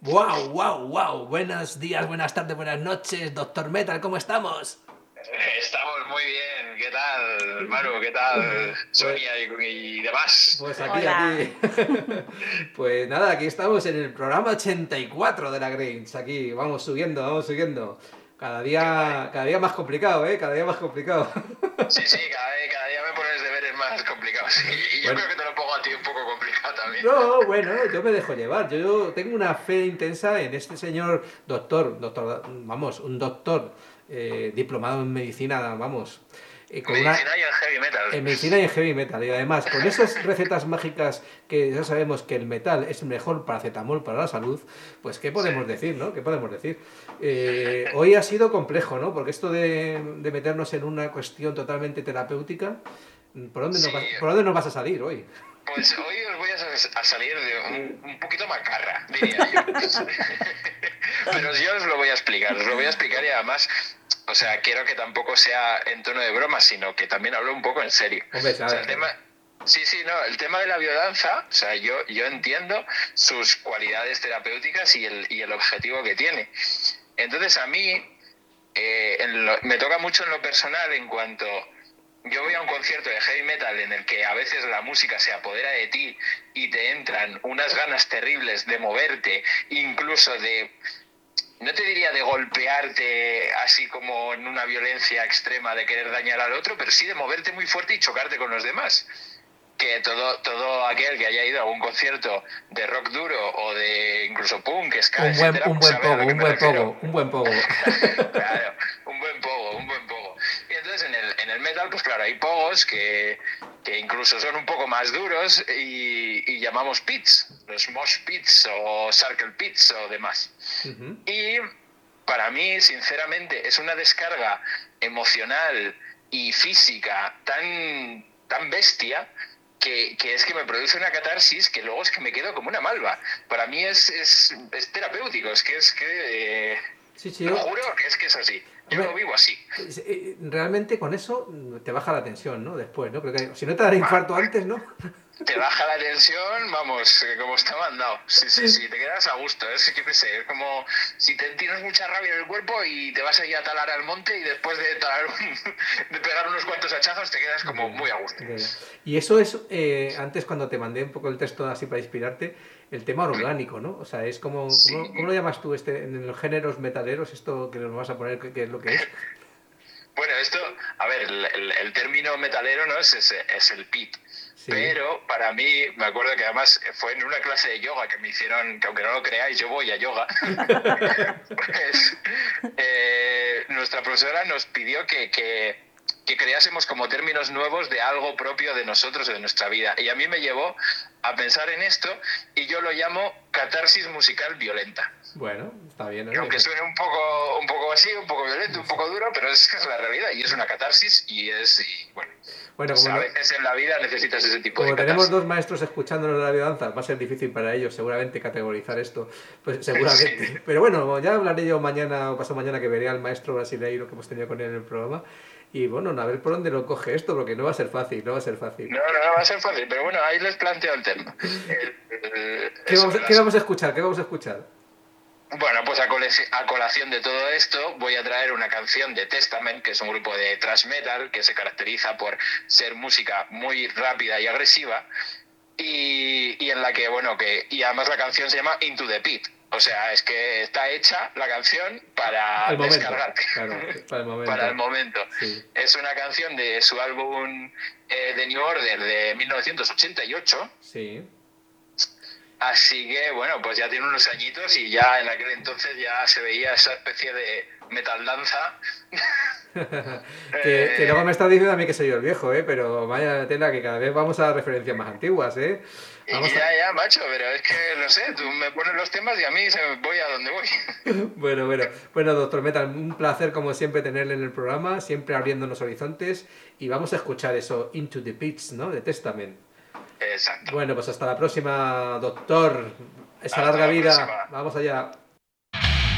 ¡Wow, wow, wow! Buenos días, buenas tardes, buenas noches, Doctor Metal, ¿cómo estamos? Estamos muy bien. ¿Qué tal, Manu? ¿Qué tal, Pues, Sonia y demás? pues Hola. aquí. Pues nada, aquí estamos en el programa 84 de la Grange. Aquí, vamos subiendo, vamos subiendo. Qué guay. Cada día más complicado, ¿eh? Cada día más complicado. Sí, sí, cada día me pones deberes más complicados. Y yo Bueno, creo que te lo pongo a ti un poco complicado también. no, bueno, yo me dejo llevar. Yo tengo una fe intensa en este señor vamos, un doctor diplomado en medicina, vamos, con una Medicina y el heavy metal. en medicina y en heavy metal. Y además, con esas recetas mágicas que ya sabemos que el metal es el mejor paracetamol para la salud, pues ¿qué Sí. podemos decir, no? ¿Qué podemos decir? Hoy ha sido complejo, ¿no? Porque esto de meternos en una cuestión totalmente terapéutica, Sí, ¿por dónde nos vas a salir hoy? pues hoy os voy a salir de un poquito macarra, diría yo. Pero yo os lo voy a explicar, y además, o sea, quiero que tampoco sea en tono de broma, sino que también hablo un poco en serio. Hombre, O sea, el tema... Sí, sí, no, el tema de la biodanza, o sea, yo entiendo sus cualidades terapéuticas y el objetivo que tiene. Entonces a mí me toca mucho en lo personal en cuanto... Yo voy a un concierto de heavy metal en el que a veces la música se apodera de ti y te entran unas ganas terribles de moverte, incluso de... No te diría de golpearte así como en una violencia extrema de querer dañar al otro, pero sí de moverte muy fuerte y chocarte con los demás. Que todo aquel que haya ido a un concierto de rock duro o de incluso punk, ska, etcétera, Un pues buen sabe a pogo, lo que me refiero. un buen pogo. Claro, un buen pogo, un buen pogo. Y entonces en el metal, pues claro, hay pogos que incluso son un poco más duros y llamamos pits, los mosh pits o circle pits o demás. Uh-huh. Y para mí, sinceramente, es una descarga emocional y física tan bestia que es que me produce una catarsis que luego es que me quedo como una malva. Para mí es terapéutico, Sí, sí, lo juro que es así. Yo lo vivo así. realmente con eso te baja la tensión, ¿no? Después, ¿no? Creo que si no te da infarto antes, ¿no? Te baja la tensión, vamos, como está mandado. Sí, sí, sí, te quedas a gusto. Es que sé, es como si te tienes mucha rabia en el cuerpo y te vas a ir a talar al monte y después de de pegar unos cuantos hachazos te quedas como muy a gusto. Y eso es, antes cuando te mandé un poco el texto así para inspirarte, el tema orgánico, ¿no? O sea, es como, Sí. ¿cómo lo llamas tú en los géneros metaleros, esto que nos vas a poner, qué es lo que es? Bueno, esto, a ver, el término metalero no es el pit. Sí. Pero para mí, me acuerdo que además fue en una clase de yoga que me hicieron, que aunque no lo creáis, yo voy a yoga, pues nuestra profesora nos pidió que creásemos como términos nuevos de algo propio de nosotros, de nuestra vida. Y a mí me llevó a pensar en esto y yo lo llamo catarsis musical violenta. Bueno, está bien, ¿no? Que aunque suene un poco así, un poco violento, un poco duro, pero es que es la realidad y es una catarsis bueno, como a veces en la vida necesitas ese tipo de como catarsis. tenemos dos maestros escuchándonos la biodanza, va a ser difícil para ellos seguramente categorizar esto, pues seguramente. Sí. Pero bueno, ya hablaré yo mañana o pasado mañana que veré al maestro brasileiro que hemos tenido con él en el programa. Y bueno, a ver por dónde lo coge esto, porque no va a ser fácil, no va a ser fácil. No va a ser fácil, pero bueno, ahí les planteo el tema. ¿Qué vamos a escuchar? ¿Qué vamos a escuchar? Bueno, pues a colación de todo esto voy a traer una canción de Testament, que es un grupo de thrash metal que se caracteriza por ser música muy rápida y agresiva y en la que, y además la canción se llama Into the Pit. O sea, es que está hecha la canción para descargarte. Claro, para el momento. Para el momento. Sí. Es una canción de su álbum The New Order de 1988. Sí. Así que, bueno, pues ya tiene unos añitos y ya en aquel entonces ya se veía esa especie de metal danza. que luego me estás diciendo a mí que soy yo el viejo, pero vaya tela que cada vez vamos a referencias más antiguas, Ya, macho, pero es que, no sé, tú me pones los temas y a mí voy a donde voy. Bueno, doctor Metal, un placer como siempre tenerle en el programa, siempre abriéndonos horizontes y vamos a escuchar eso, Into the Pits, ¿no? De Testament. Exacto. Bueno, pues hasta la próxima, doctor. Esa larga vida. Vamos allá.